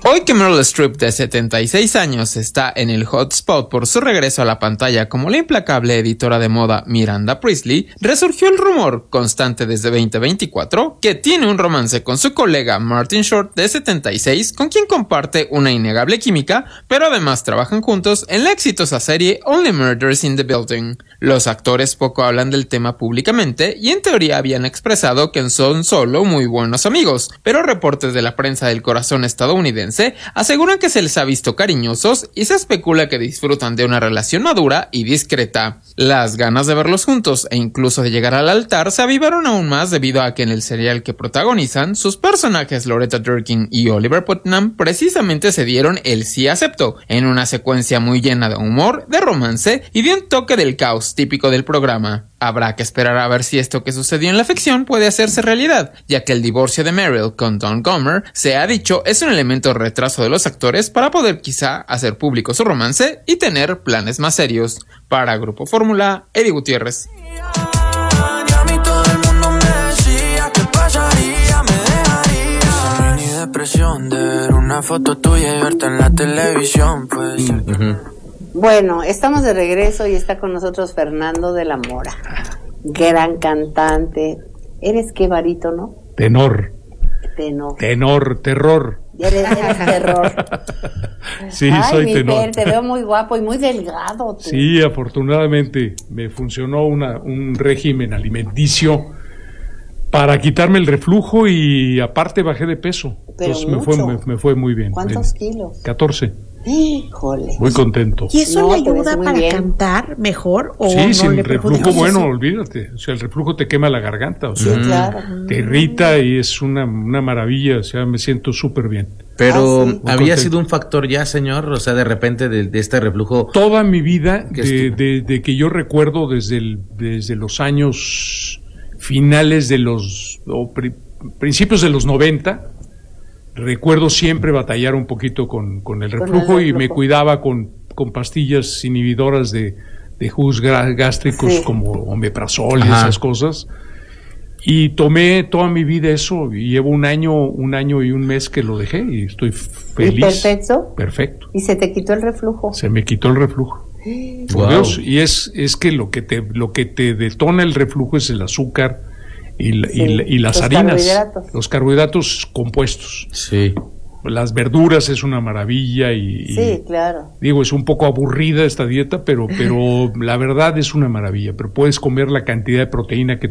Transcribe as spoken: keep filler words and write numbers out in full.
Hoy que Meryl Streep, de setenta y seis años, está en el hotspot por su regreso a la pantalla como la implacable editora de moda Miranda Priestly, resurgió el rumor, constante desde veinte veinticuatro, que tiene un romance con su colega Martin Short, de setenta y seis, con quien comparte una innegable química, pero además trabajan juntos en la exitosa serie Only Murders in the Building. Los actores poco hablan del tema públicamente y en teoría habían expresado que son solo muy buenos amigos, pero reportes de la prensa del corazón estadounidense aseguran que se les ha visto cariñosos y se especula que disfrutan de una relación madura y discreta. Las ganas de verlos juntos e incluso de llegar al altar se avivaron aún más debido a que en el serial que protagonizan, sus personajes Loretta Durkin y Oliver Putnam precisamente se dieron el sí acepto, en una secuencia muy llena de humor, de romance y de un toque del caos típico del programa. Habrá que esperar a ver si esto que sucedió en la ficción puede hacerse realidad, ya que el divorcio de Meryl con Don Gomer, se ha dicho, es un elemento retraso de los actores para poder quizá hacer público su romance y tener planes más serios. Para Grupo Fórmula, Eddie Gutiérrez. De ver una foto tuya y verte en la televisión, pues. Uh-huh. Bueno, estamos de regreso y está con nosotros Fernando de la Mora, gran cantante. ¿Eres qué barítono? Tenor. Tenor. Tenor, terror. Eres, eres terror. Sí, Ay, soy mi tenor. Fer, te veo muy guapo y muy delgado. Tú. Sí, afortunadamente me funcionó una, un régimen alimenticio para quitarme el reflujo y aparte bajé de peso. Pero Entonces me fue, me, me fue muy bien. ¿Cuántos bien. kilos? catorce. Híjole. Muy contento. ¿Y eso No, le ayuda para bien. cantar mejor o sí, no sin le reflujo, perjudica? bueno, olvídate. O sea, el reflujo te quema la garganta. O sea, Sí, claro. te irrita y es una, una maravilla. O sea, me siento súper bien. Pero Ah, sí. había contento. sido un factor ya, señor, o sea, de repente de, de este reflujo. Toda mi vida, ¿Qué de, estuvo? de, de que yo recuerdo desde, el, desde los años finales de los, o pri, principios de los noventa, recuerdo siempre batallar un poquito con, con el reflujo, Con el y me reflujo. cuidaba con, con pastillas inhibidoras de, de jugos gra- gástricos, Sí. como omeprazol y Ajá. esas cosas. Y tomé toda mi vida eso y llevo un año, un año y un mes que lo dejé y estoy feliz. ¿Y perfecto? Perfecto. ¿Y se te quitó el reflujo? Se me quitó el reflujo. Por Wow. Dios. Y es, es que lo que te, lo que te detona el reflujo es el azúcar y, la- Sí, y, la- y las los harinas. carbohidratos. Los carbohidratos compuestos. Sí. Las verduras es una maravilla y, y, Sí, claro. digo, es un poco aburrida esta dieta, pero, pero la verdad es una maravilla. Pero puedes comer la cantidad de proteína que